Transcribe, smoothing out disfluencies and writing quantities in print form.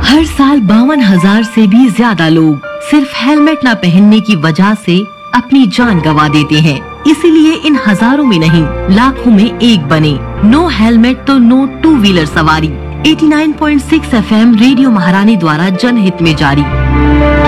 हर साल 52,000 से भी ज्यादा लोग सिर्फ हेलमेट न पहनने की वजह से अपनी जान गंवा देते हैं। इसीलिए इन हजारों में नहीं, लाखों में एक बने। नो हेलमेट तो नो टू व्हीलर सवारी। 89.6 FM रेडियो महारानी द्वारा जनहित में जारी।